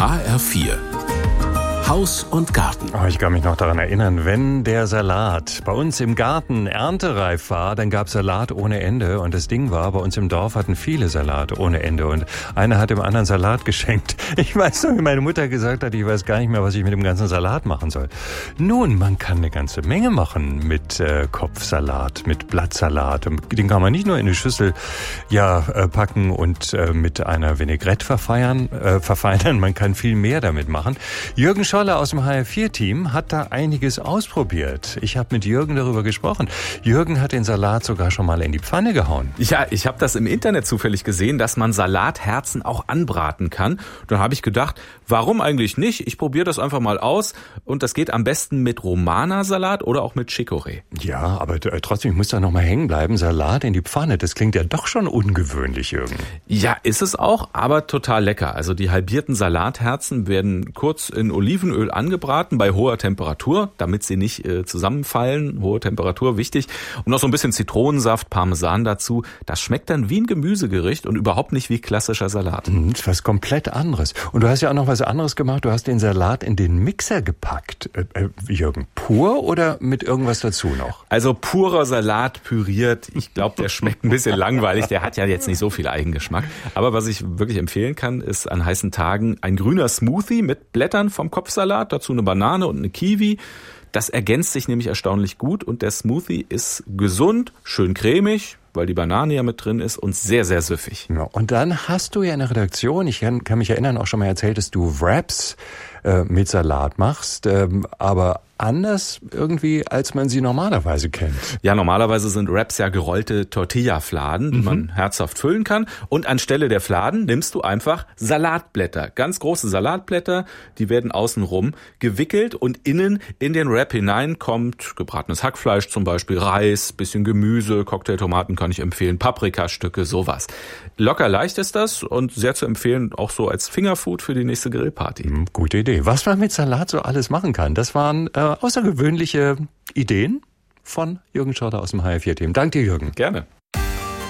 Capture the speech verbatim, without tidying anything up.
H R vier Haus und Garten. Oh, ich kann mich noch daran erinnern, wenn der Salat bei uns im Garten erntereif war, dann gab es Salat ohne Ende. Und das Ding war, bei uns im Dorf hatten viele Salat ohne Ende. Und einer hat dem anderen Salat geschenkt. Ich weiß noch, wie meine Mutter gesagt hat, ich weiß gar nicht mehr, was ich mit dem ganzen Salat machen soll. Nun, man kann eine ganze Menge machen mit äh, Kopfsalat, mit Blattsalat. Den kann man nicht nur in eine Schüssel ja, äh, packen und äh, mit einer Vinaigrette verfeinern, äh, verfeinern. Man kann viel mehr damit machen. Jürgen Scholle aus dem H R vier Team hat da einiges ausprobiert. Ich habe mit Jürgen darüber gesprochen. Jürgen hat den Salat sogar schon mal in die Pfanne gehauen. Ja, ich habe das im Internet zufällig gesehen, dass man Salatherzen auch anbraten kann. Dann habe ich gedacht, warum eigentlich nicht? Ich probiere das einfach mal aus. Und das geht am besten mit Romana-Salat oder auch mit Chicorée. Ja, aber äh, trotzdem, ich muss da noch mal hängen bleiben. Salat in die Pfanne, das klingt ja doch schon ungewöhnlich, Jürgen. Ja, ist es auch, aber total lecker. Also die halbierten Salatherzen werden kurz in Olivenöl angebraten bei hoher Temperatur, damit sie nicht äh, zusammenfallen. Hohe Temperatur, wichtig. Und noch so ein bisschen Zitronensaft, Parmesan dazu. Das schmeckt dann wie ein Gemüsegericht und überhaupt nicht wie klassischer Salat. Mhm, was komplett anderes. Und du hast ja auch noch was anderes gemacht. Du hast den Salat in den Mixer gepackt. Äh, äh, Jürgen, pur oder mit irgendwas dazu noch? Also purer Salat püriert. Ich glaube, der schmeckt ein bisschen langweilig. Der hat ja jetzt nicht so viel Eigengeschmack. Aber was ich wirklich empfehlen kann, ist an heißen Tagen ein grüner Smoothie mit Blättern vom Kopfsalat, dazu eine Banane und eine Kiwi. Das ergänzt sich nämlich erstaunlich gut und der Smoothie ist gesund, schön cremig, weil die Banane ja mit drin ist und sehr, sehr süffig. Ja, und dann hast du ja in der Redaktion, ich kann, kann mich erinnern, auch schon mal erzählt, dass du Wraps äh, mit Salat machst, ähm, aber anders irgendwie, als man sie normalerweise kennt. Ja, normalerweise sind Wraps ja gerollte Tortilla-Fladen, die mhm. man herzhaft füllen kann. Und anstelle der Fladen nimmst du einfach Salatblätter. Ganz große Salatblätter, die werden außenrum gewickelt und innen in den Wrap hinein kommt gebratenes Hackfleisch zum Beispiel, Reis, bisschen Gemüse, Cocktailtomaten kann ich empfehlen, Paprikastücke, sowas. Locker leicht ist das und sehr zu empfehlen, auch so als Fingerfood für die nächste Grillparty. Mhm, gute Idee. Was man mit Salat so alles machen kann, das waren äh, außergewöhnliche Ideen von Jürgen Scholle aus dem H R vier Team. Danke dir, Jürgen. Gerne.